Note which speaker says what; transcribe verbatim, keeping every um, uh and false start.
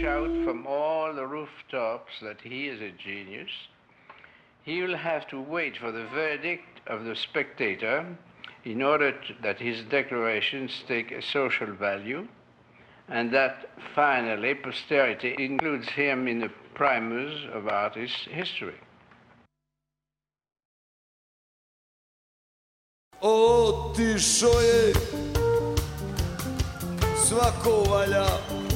Speaker 1: shout from all the rooftops that he is a genius. He will have to wait for the verdict of the spectator in order to, that his declarations take a social value, and that finally posterity includes him in the primers of artist history.
Speaker 2: Otišao je, svako valja